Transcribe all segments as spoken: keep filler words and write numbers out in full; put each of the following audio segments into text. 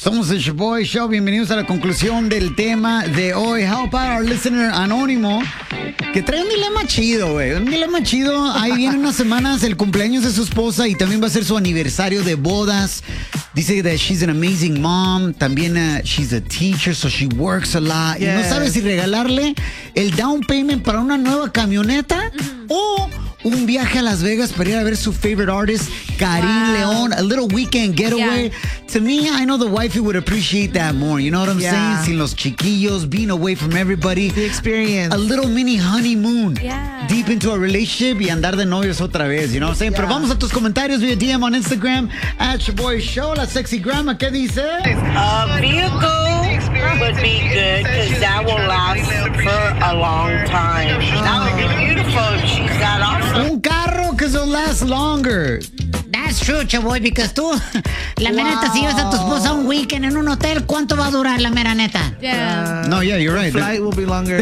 Somos el Shaboy Show. Bienvenidos a la conclusión del tema de hoy. Help out our listener anónimo, que trae un dilema chido, güey. Un dilema chido. Ahí vienen unas semanas el cumpleaños de su esposa y también va a ser su aniversario de bodas. Dice that she's an amazing mom. También uh, she's a teacher, so she works a lot. Yes. Y no sabe si regalarle el down payment para una nueva camioneta mm-hmm. o un viaje a Las Vegas para ir a ver su favorite artist, Karin wow. León, a little weekend getaway. Yeah. To me, I know the wifey would appreciate that more. You know what I'm yeah. saying? Sin los chiquillos, being away from everybody. The experience. A little mini honeymoon. Yeah. Deep into a relationship y andar de novios otra vez. You know what I'm saying? Yeah. Pero vamos a tus comentarios via D M on Instagram at Shaboy Show. La sexy grandma, ¿qué dice? A vehicle would be good because that will last for a long time. That would be beautiful if she's got awesome. Un carro que will last longer. That's true, Chaboy, because tú, la mera neta, si llevas a tu esposa un weekend en un hotel, ¿cuánto va a durar la mera neta? Yeah. Uh, no, yeah, you're right. The flight will be longer.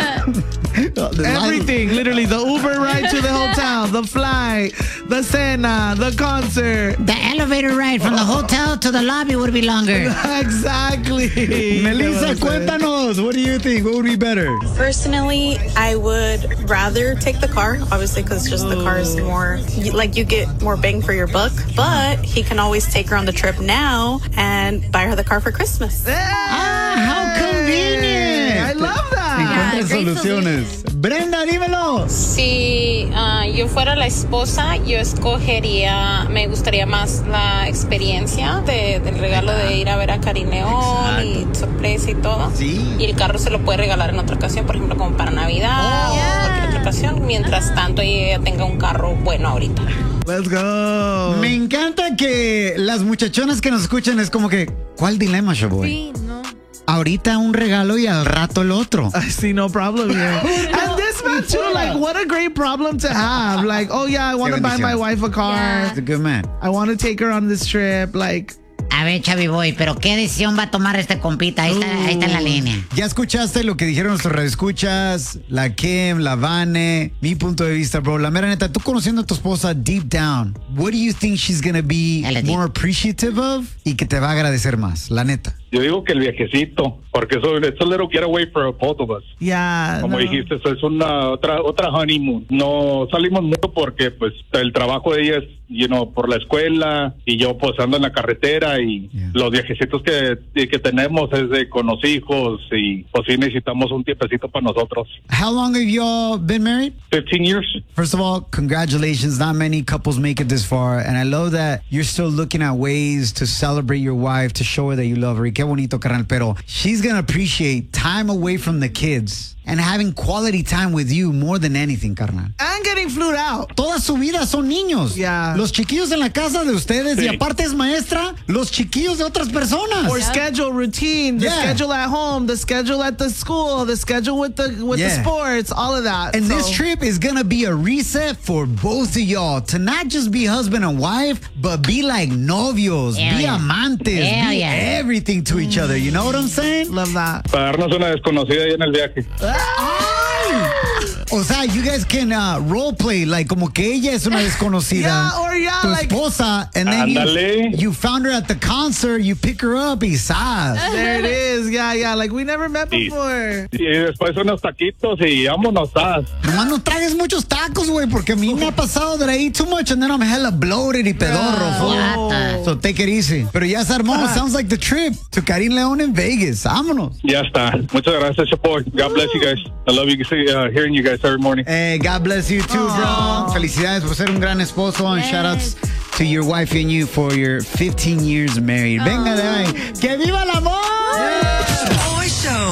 Everything, literally, the Uber ride to the hotel, the flight, the cena, the concert. The elevator ride from the hotel to the lobby would be longer. Exactly. Melissa, cuéntanos. What do you think? What would be better? Personally, I would rather take the car, obviously, because just the car is more, like, you get more bang for your buck. But he can always take her on the trip now and buy her the car for Christmas. Ah, how convenient. I love that. Encuentra soluciones. Brenda, dímelo. Si uh, yo fuera la esposa, yo escogería, me gustaría más la experiencia de, del regalo de ir a ver a Karin León y sorpresa y todo. Sí. Y el carro se lo puede regalar en otra ocasión, por ejemplo, como para Navidad oh, yeah. o cualquier otra ocasión, mientras tanto ella tenga un carro bueno ahorita. Let's go. Me encanta que las muchachonas que nos escuchan es como que, ¿cuál dilema, Shaboy? Sí, no. Ahorita un regalo y al rato el otro. I see no problem here. And this man too, like, what a great problem to have. Like, oh yeah, I want to buy my wife a car. Yeah. He's a good man. I want to take her on this trip. Like, a ver, Chavi Boy, pero ¿qué decisión va a tomar este compita? Ahí está, uh, ahí está en la línea. Ya escuchaste lo que dijeron nuestros radioescuchas, la Kim, la Vane, mi punto de vista, bro. La mera neta, tú conociendo a tu esposa deep down, what do you think she's gonna be more appreciative of y que te va a agradecer más? La neta. Yo digo que el viajecito, porque eso es a little getaway for both of us. Yeah, Como no. dijiste, eso es una otra otra honeymoon. No salimos mucho porque pues el trabajo de ella es, you know, por la escuela y yo pues ando en la carretera y yeah. los viajecitos que, que tenemos es de con los hijos y pues sí necesitamos un tiempecito para nosotros. How long have you all been married? fifteen years. First of all, congratulations. Not many couples make it this far, and I love that you're still looking at ways to celebrate your wife, to show her that you love her. Qué bonito, carnal. Pero she's gonna appreciate time away from the kids and having quality time with you more than anything, carnal. And getting flued out. Toda su vida son niños. Yeah. Los chiquillos en la casa de ustedes sí. Y aparte es maestra, los chiquillos de otras personas. Or yeah. schedule, routine, the yeah. schedule at home, the schedule at the school, the schedule with the with yeah. the sports, all of that. And so. this trip is gonna be a reset for both of y'all to not just be husband and wife, but be like novios, Hell be yeah. amantes, Hell be yeah. everything to each other. You know what I'm saying? Love that. Para darnos una desconocida ahí en el viaje. O sea, you guys can uh, role play like como que ella es una desconocida, yeah, or yeah, tu like, esposa, and then you, you found her at the concert, you pick her up y sas. There it is, yeah, yeah, like we never met before. Y, y después unos taquitos y vámonos. Nomás no tragues muchos tacos, güey, porque a mí me ha pasado that I eat too much and then I'm hella bloated y pedorro. Uh, so take it easy. Pero ya se armó. Uh, Sounds like the trip to Karin León in Vegas. Vámonos. Ya está. Muchas gracias, Shaboy. God bless you guys. I love you, uh, hearing you guys every morning. Hey, God bless you too, Aww. bro. Felicidades por ser un gran esposo. And shout outs to your wife and you for your fifteen years married. Aww. Venga de ahí. ¡Que viva el amor! Yeah.